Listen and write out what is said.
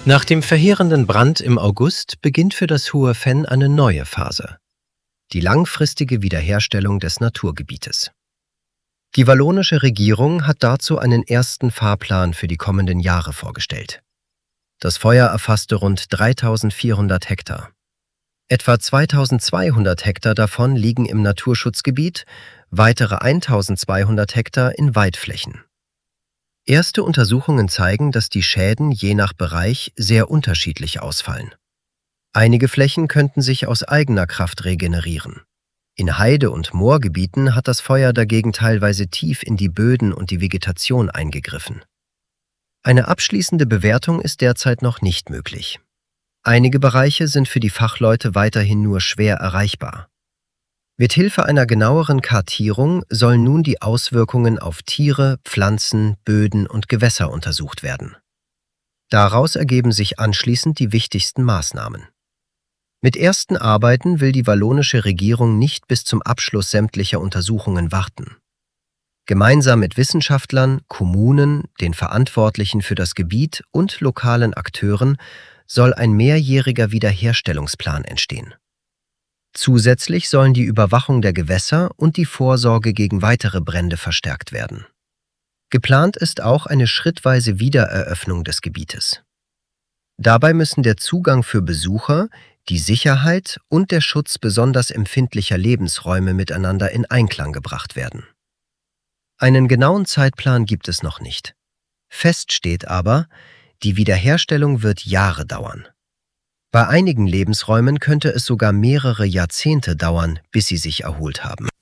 Nach dem verheerenden Brand im August beginnt für das Hohe Venn eine neue Phase: die langfristige Wiederherstellung des Naturgebietes. Die wallonische Regierung hat dazu einen ersten Fahrplan für die kommenden Jahre vorgestellt. Das Feuer erfasste rund 3.400 Hektar. Etwa 2.200 Hektar davon liegen im Naturschutzgebiet, weitere 1.200 Hektar in Weidflächen. Erste Untersuchungen zeigen, dass die Schäden je nach Bereich sehr unterschiedlich ausfallen. Einige Flächen könnten sich aus eigener Kraft regenerieren. In Heide- und Moorgebieten hat das Feuer dagegen teilweise tief in die Böden und die Vegetation eingegriffen. Eine abschließende Bewertung ist derzeit noch nicht möglich. Einige Bereiche sind für die Fachleute weiterhin nur schwer erreichbar. Mit Hilfe einer genaueren Kartierung sollen nun die Auswirkungen auf Tiere, Pflanzen, Böden und Gewässer untersucht werden. Daraus ergeben sich anschließend die wichtigsten Maßnahmen. Mit ersten Arbeiten will die wallonische Regierung nicht bis zum Abschluss sämtlicher Untersuchungen warten. Gemeinsam mit Wissenschaftlern, Kommunen, den Verantwortlichen für das Gebiet und lokalen Akteuren soll ein mehrjähriger Wiederherstellungsplan entstehen. Zusätzlich sollen die Überwachung der Gewässer und die Vorsorge gegen weitere Brände verstärkt werden. Geplant ist auch eine schrittweise Wiedereröffnung des Gebietes. Dabei müssen der Zugang für Besucher, die Sicherheit und der Schutz besonders empfindlicher Lebensräume miteinander in Einklang gebracht werden. Einen genauen Zeitplan gibt es noch nicht. Fest steht aber, die Wiederherstellung wird Jahre dauern. Bei einigen Lebensräumen könnte es sogar mehrere Jahrzehnte dauern, bis sie sich erholt haben.